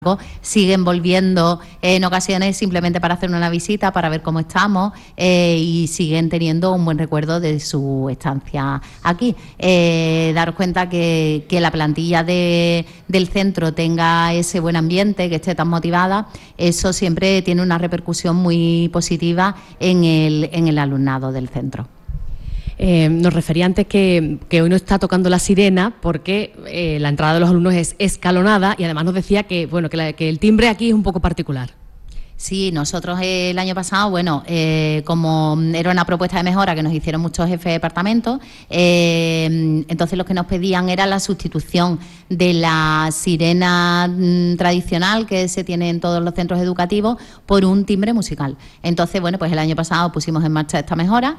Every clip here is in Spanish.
siguen volviendo en ocasiones simplemente para hacer una visita, para ver cómo estamos, y siguen teniendo un buen recuerdo de su estancia aquí. Daros cuenta que la plantilla del centro tenga ese buen ambiente, que esté tan motivada, eso siempre tiene una repercusión muy positiva en el alumnado del centro. Nos refería antes que hoy no está tocando la sirena porque la entrada de los alumnos es escalonada, y además nos decía que el timbre aquí es un poco particular. Sí, nosotros el año pasado, como era una propuesta de mejora que nos hicieron muchos jefes de departamento, entonces lo que nos pedían era la sustitución de la sirena tradicional que se tiene en todos los centros educativos por un timbre musical. Entonces, pues el año pasado pusimos en marcha esta mejora.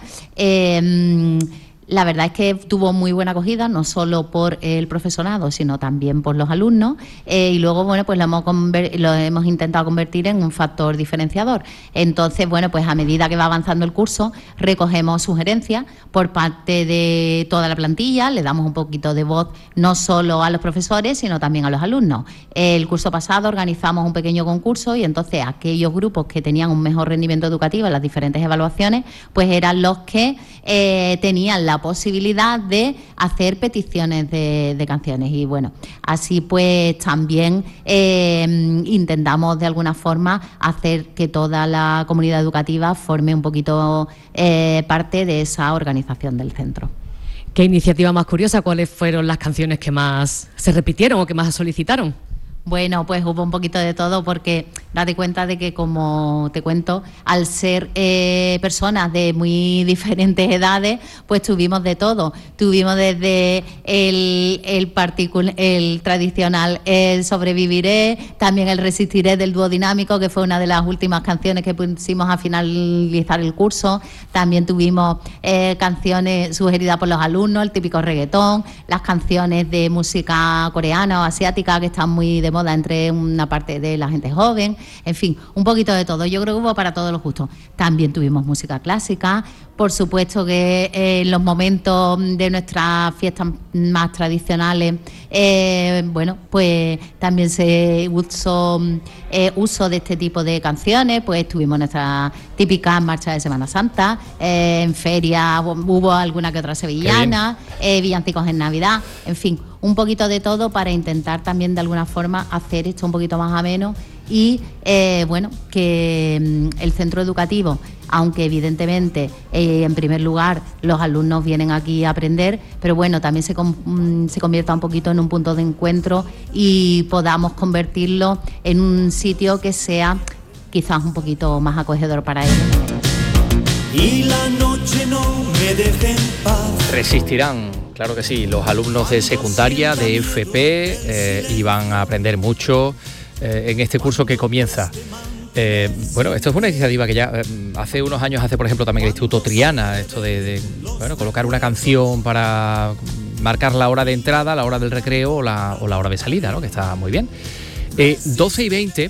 La verdad es que tuvo muy buena acogida, no solo por el profesorado, sino también por los alumnos, y luego, pues lo hemos intentado convertir en un factor diferenciador. Entonces, pues a medida que va avanzando el curso, recogemos sugerencias por parte de toda la plantilla, le damos un poquito de voz no solo a los profesores, sino también a los alumnos. El curso pasado organizamos un pequeño concurso y entonces aquellos grupos que tenían un mejor rendimiento educativo en las diferentes evaluaciones, pues eran los que tenían la posibilidad de hacer peticiones de canciones, y así pues también intentamos de alguna forma hacer que toda la comunidad educativa forme un poquito parte de esa organización del centro. ¿Qué iniciativa más curiosa? ¿Cuáles fueron las canciones que más se repitieron o que más solicitaron? Pues hubo un poquito de todo, porque date cuenta de que, como te cuento, al ser personas de muy diferentes edades, pues tuvimos de todo. Tuvimos desde el tradicional El Sobreviviré, también el Resistiré del dúo dinámico, que fue una de las últimas canciones que pusimos a finalizar el curso. También tuvimos canciones sugeridas por los alumnos, el típico reggaetón, las canciones de música coreana o asiática que están muy de moda entre una parte de la gente joven, en fin, un poquito de todo. Yo creo que hubo para todos los gustos. También tuvimos música clásica, por supuesto que en los momentos de nuestras fiestas más tradicionales, pues también se uso de este tipo de canciones. Pues tuvimos nuestras típicas marchas de Semana Santa, en feria hubo alguna que otra sevillana, villancicos en Navidad, en fin, un poquito de todo para intentar también de alguna forma hacer esto un poquito más ameno y que el centro educativo, aunque evidentemente en primer lugar los alumnos vienen aquí a aprender, pero también se convierta un poquito en un punto de encuentro y podamos convertirlo en un sitio que sea quizás un poquito más acogedor para ellos. Y la noche no me deje en paz. Resistirán, claro que sí, los alumnos de secundaria, de FP, y van a aprender mucho en este curso que comienza. Esto es una iniciativa que ya hace unos años hace, por ejemplo, también el Instituto Triana, esto de colocar una canción para marcar la hora de entrada, la hora del recreo o la hora de salida, ¿no? Que está muy bien. 12:20.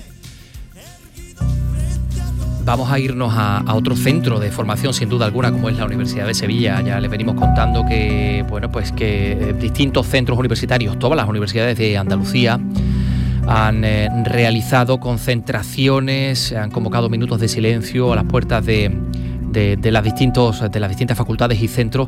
Vamos a irnos a otro centro de formación, sin duda alguna, como es la Universidad de Sevilla. Ya les venimos contando que distintos centros universitarios, todas las universidades de Andalucía, han realizado concentraciones, han convocado minutos de silencio a las puertas de las distintas facultades y centros,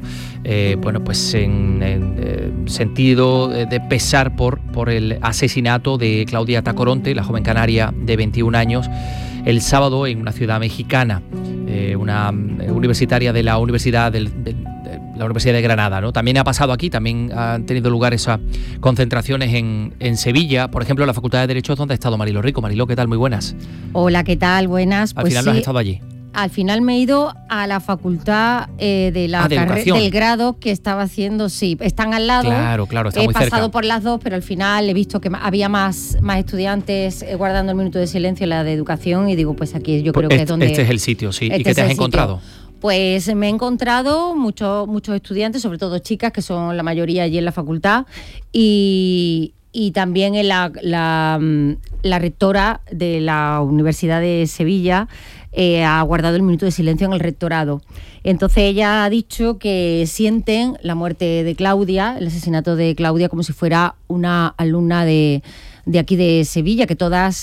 en sentido de pesar por el asesinato de Claudia Tacoronte, la joven canaria de 21 años, el sábado en una ciudad mexicana, una universitaria de la Universidad la Universidad de Granada, ¿no? También ha pasado aquí, también han tenido lugar esas concentraciones en Sevilla, por ejemplo, en la Facultad de Derecho, donde ha estado Mariló Rico. Mariló, ¿qué tal? Muy buenas. Hola, ¿qué tal? Buenas. Al final no has estado allí. Al final me he ido a la facultad de la carrera del grado que estaba haciendo, sí, están al lado. Claro, está muy cerca. He pasado por las dos, pero al final he visto que había más estudiantes guardando el minuto de silencio en la de educación, y digo, pues aquí yo creo que es donde... Este es el sitio, sí. ¿Y qué te has encontrado? Pues me he encontrado muchos estudiantes, sobre todo chicas, que son la mayoría allí en la facultad, y también en la rectora de la Universidad de Sevilla ha guardado el minuto de silencio en el rectorado. Entonces ella ha dicho que sienten la muerte de Claudia, el asesinato de Claudia, como si fuera una alumna de aquí de Sevilla, que todas